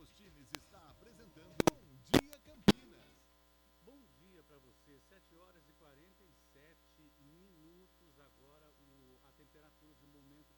dos Times está apresentando Bom Dia Campinas. Bom dia para você, 7 horas e 47